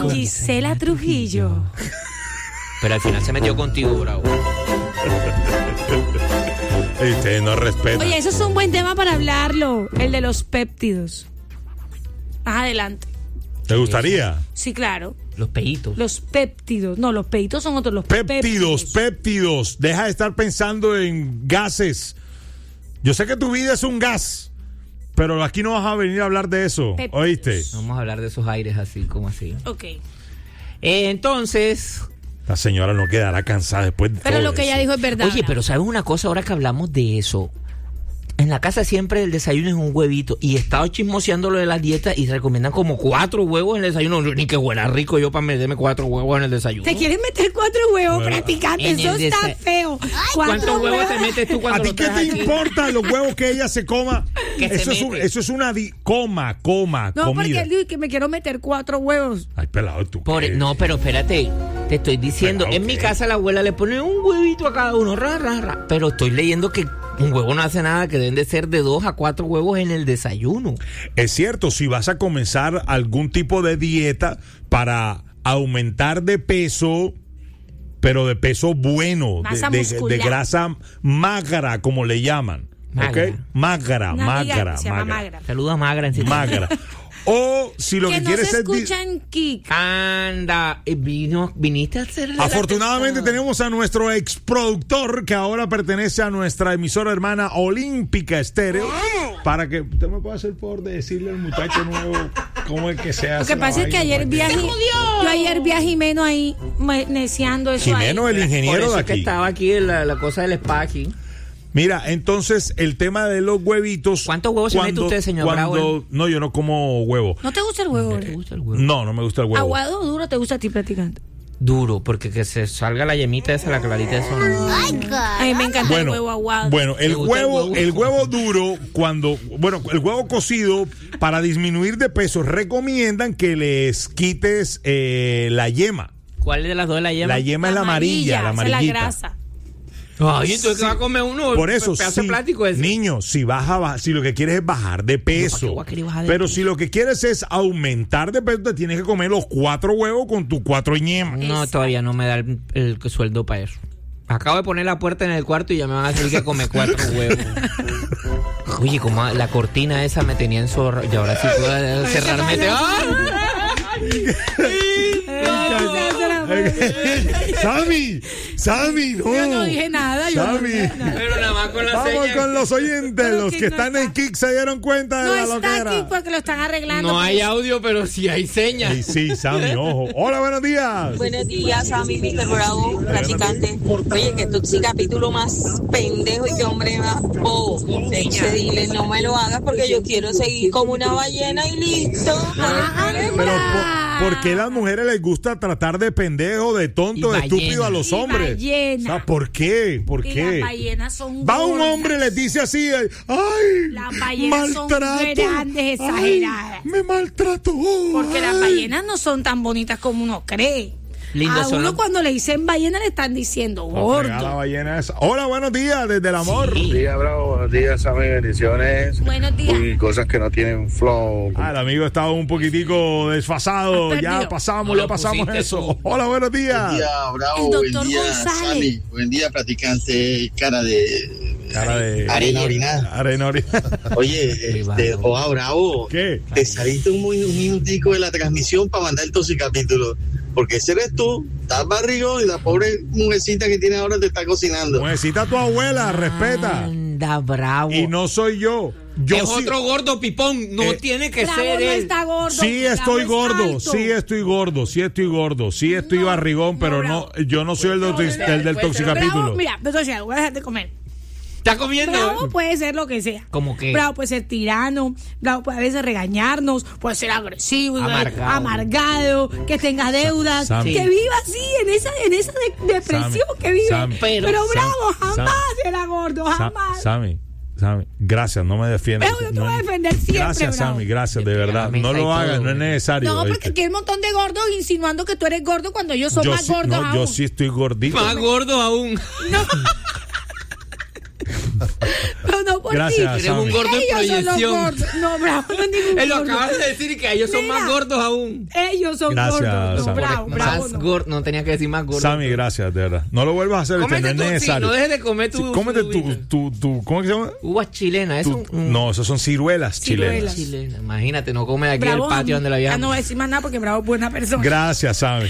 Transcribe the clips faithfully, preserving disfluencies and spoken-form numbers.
con Gisela Trujillo. Pero al final se metió contigo, Bravo. Ustedes no respetan. Oye, eso es un buen tema para hablarlo, el de los péptidos. Más adelante. ¿Te gustaría? Sí, claro. Los peitos. Los péptidos. No, los peitos son otros. Los Péptidos, péptidos. péptidos. Deja de estar pensando en gases. Yo sé que tu vida es un gas, pero aquí no vas a venir a hablar de eso. Péptidos. ¿Oíste? Vamos a hablar de esos aires así, como así. Ok. Eh, entonces... La señora no quedará cansada después de Pero todo lo que eso. ella dijo es verdad. Oye, pero ¿sabes una cosa ahora que hablamos de eso? En la casa siempre el desayuno es un huevito. Y he estado chismoseando lo de las dietas y recomiendan como cuatro huevos en el desayuno. Ni que huela rico yo para meterme cuatro huevos en el desayuno. ¿Te quieres meter cuatro huevos, Bueno, practicante? en Eso el está desa- feo. ¿Cuántos huevos te metes tú ¿A cuando ti lo qué te traes aquí? importa los huevos que ella se coma? Que se Eso es, un- mete. eso es una di- coma, coma, No, comida. porque él dijo que me quiero meter cuatro huevos. Ay, pelado, tú. Por- qué? no, pero espérate, te estoy diciendo, Pero, en mi ok. casa la abuela le pone un huevito a cada uno, ra, ra, ra, pero estoy leyendo que un huevo no hace nada, que deben de ser de dos a cuatro huevos en el desayuno. Es cierto, si vas a comenzar algún tipo de dieta para aumentar de peso, pero de peso bueno, Masa de, de- muscular. de grasa magra, como le llaman. Magra. ¿Ok? Magra, Una amiga magra, que se llama magra. Magra. Saluda Magra en sí. Magra. O si lo que, que no quieres se es... di- escucha en Kik. Anda, eh, vino, viniste a hacerle la Afortunadamente atención. tenemos a nuestro ex productor que ahora pertenece a nuestra emisora hermana Olímpica Estéreo, para que usted me pueda hacer el favor de decirle al muchacho nuevo cómo es que se hace. Lo que la pasa es que vaina, ayer vi a, porque- Ji- yo ayer vi a Jimeno ahí me- neciando eso Jimeno, ahí. el Por ingeniero eso de es que aquí. estaba aquí en la, la cosa del spa aquí. Mira, entonces el tema de los huevitos. ¿Cuántos huevos se mete usted, señor cuando, Bravo? No, yo no como huevo. ¿No te gusta el huevo? ¿Te Ore? gusta el huevo? No, no me gusta el huevo. ¿Aguado o duro te gusta a ti, practicante? Duro, porque que se salga la yemita esa, la clarita esa. A mí me encanta Bueno, el huevo aguado. bueno, el ¿Te gusta el huevo, huevo? el huevo duro, cuando, bueno, el huevo cocido, para disminuir de peso, recomiendan que les quites eh, la yema. ¿Cuál de las dos es la yema? La yema es la amarilla, la esa es amarillita. la grasa. Ay, entonces ¿qué va a comer uno? Por eso, pedazo de sí, plástico ese. niño, si vas a bajar, si lo que quieres es bajar de ¿para qué peso, voy a querer bajar de pero peso? si lo que quieres es aumentar de peso, te tienes que comer los cuatro huevos con tus cuatro yemas. No, Exacto. todavía no me da el, el sueldo para eso. Acabo de poner la puerta en el cuarto y ya me van a decir que come cuatro huevos. Oye, como la cortina esa me tenía en zorra. Y ahora sí puedo cerrarme. ¡Ay! Sammy, Sammy, no. Yo no dije nada. Yo no Sammy. dije nada. Pero nada más con la Vamos seña. con los oyentes, Pero los Kik que no están está. en Kik se dieron cuenta de No la está aquí loquera. porque lo están arreglando. No hay audio, pero sí hay señas. Sí, sí, Sammy, ojo. Hola, buenos días. Buenos días, Sammy, mister Bravo, practicante. Oye, que tu sí capítulo más pendejo y que hombre más bobo. Se dile, no me lo hagas porque yo quiero seguir como una ballena y listo. Pero ¿por, por qué a las mujeres les gusta tratar de pendejo, de tonto, Y de ballena. estúpido a los Y hombres? ballena. O sea, ¿por qué? ¿Por Y qué? las ballenas son Va un gordas. hombre y les dice así, ay, Las ballenas son maltrato, grandes, ay, exageradas. me maltrato. Porque las ay. ballenas no son tan bonitas como uno cree. Lindo a son uno los- cuando le dicen ballena le están diciendo Oiga, la gordo. ballena esa. Hola, buenos días, desde el amor. Sí. Buenos días, Bravo. Buenos días, Sammy. Bendiciones. Buenos días. Uy, cosas que no tienen flow. Ah, el amigo estaba un poquitico desfasado. Has Ya perdido. pasamos, No ya lo pasamos pusiste eso. tú. Hola, buenos días. Buen día, Bravo. El doctor Buen día, González. Sammy. Buen día, practicante, cara de... Cara de Arena orinada. arena orinada. Oye, este, oja, Bravo. ¿Qué? Te saliste un, muy- un minutico de la transmisión para mandar el tosicapítulo. Porque ese eres tú. Estás barrigón y la pobre mujercita que tiene ahora te está cocinando. Necesita a tu abuela, respeta. Anda, bravo. Y no soy yo. Yo es sí, otro gordo pipón. No Eh, tiene que Bravo ser no él. está gordo. sí Bravo estoy es gordo, alto. sí estoy gordo, sí estoy gordo, sí estoy No, barrigón, pero no, no, yo no soy el, del- el del Bravo, toxicapítulo. mira, pero ya, voy a dejar de comer. ¿Está comiendo? Bravo puede ser lo que sea. ¿Cómo qué? Bravo puede ser tirano, Bravo puede a veces regañarnos, puede ser agresivo, Amargado. amargado, que tenga deudas, Sammy. que viva así, en esa, en esa de- depresión Sammy, que vive. Sammy. pero, Pero- Bravo Sam- jamás Sam- era gordo, Sa- jamás. Sammy, Sammy, gracias, no me defiendas. Pero yo te No- voy a defender siempre, Gracias, Bravo. Sammy, gracias, de verdad. mesa No y lo hagas, todo, no es güey. necesario. No, porque ¿oíste? aquí hay un montón de gordos insinuando que tú eres gordo cuando ellos son yo más sí, gordos no, aún. yo sí estoy gordito. Más gordo aún. Pero no por Gracias, ti. Eres un Sammy. gordo en Ellos son los proyección. gordos. No, Bravo, no es ningún Él lo gordo. acabas de decir que ellos son Mira. más gordos aún. Ellos son Gracias, gordos. No, Sammy. Bravo, Bravo. Más no. gordo, no tenía que decir más gordo. Sammy, gracias, de verdad. No lo vuelvas a hacer, este, no Cómete es tu, sí, necesario. no dejes de comer tu... Sí, cómete tu- tu, tu, tu, ¿cómo es que se llama? Uvas chilenas, eso. Tu- no, esos son ciruelas Ciruelas. chilenas. Chilena. Imagínate, no come aquí Bravo, el patio donde la ah, viajamos. no voy a decir más nada porque Bravo es buena persona. Gracias, Sammy.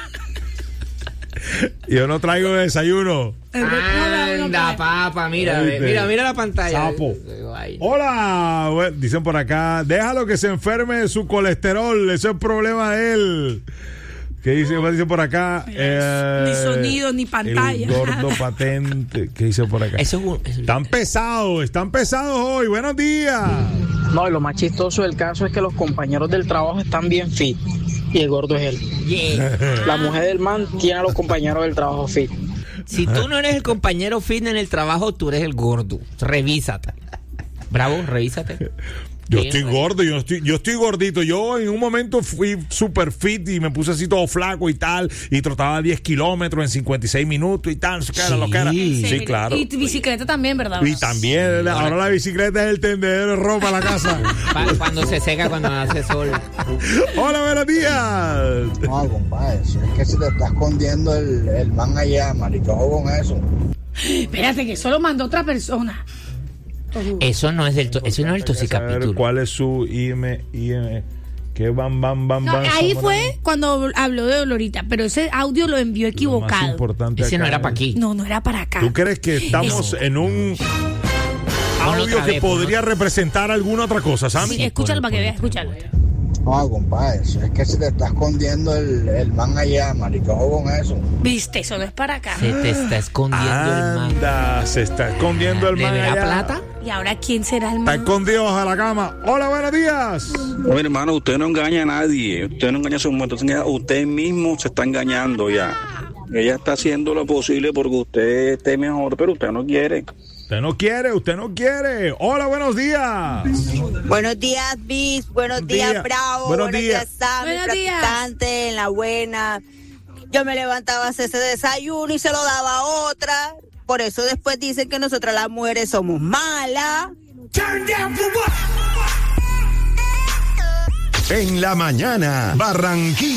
Yo no traigo desayuno. El gordo- no, Bravo, no Anda, trae. papa, mira, Oíste. mira, mira la pantalla. Sapo. Ay. Hola, bueno, dicen por acá, déjalo que se enferme de su colesterol, ese es el problema de él. ¿Qué dice, ¿Qué dice por acá? Eh, Ni sonido, ni pantalla. El gordo patente. ¿Qué dice por acá? Eso es un- eso- Están pesados, están pesados hoy. Buenos días. No, y lo más chistoso del caso es que los compañeros del trabajo están bien fit y el gordo es él. Yeah. La mujer del man tiene a los compañeros del trabajo fit. Si tú no eres el compañero fit en el trabajo, tú eres el gordo. Revísate. Bravo, revísate. Yo Sí, estoy no, gordo, yo estoy, yo estoy gordito. Yo en un momento fui super fit y me puse así todo flaco y tal. Y trotaba diez kilómetros en cincuenta y seis minutos y tal. ¿Qué era lo que era? Sí. Sí, mira. claro. Y tu bicicleta también, ¿verdad? Y también, ahora la bicicleta es el tendedero de ropa a la casa. Pa- cuando se seca, cuando hace sol. Hola, buenos días. No, compadre, eso es que se te está escondiendo el, el man allá, maricojo con eso. Espérate, que solo mandó otra persona. Eso no es del to- eso no es el Hay que saber tosicapítulo. ¿Cuál es su I M, I M? ¿Qué bam, bam, bam, No, bam? ahí son fue cuando habló de Dolorita, pero ese audio lo envió lo más equivocado. importante Ese no acá era para es- aquí. No, no era para acá. ¿Tú crees que estamos en un Ponlo audio otra que vez, podría representar alguna otra cosa, Sammy? Sí, escúchalo para que veas, escúchalo. No, compadre, eso es que se te está escondiendo el, el man allá, maricojo con eso. Viste, eso no es para acá. Se te está escondiendo el man. Anda, se está escondiendo el ¿Le man verá allá. plata? ¿Y ahora quién será el Está man? escondido bajo la cama. Hola, buenos días. Oye, hermano, usted no engaña a nadie. Usted no engaña a su mujer. Usted, usted mismo se está engañando ya. Ella está haciendo lo posible porque usted esté mejor, pero usted no quiere. Usted no quiere, usted no quiere. Hola, buenos días. Buenos días, Bis. Buenos Buen días, día. Bravo. Buenos Buenos, días. días, Sammy, Buenos días. practicante, en la buena. Yo me levantaba a hacer ese desayuno y se lo daba a otra. Por eso después dicen que nosotras las mujeres somos malas. En la mañana, Barranquilla.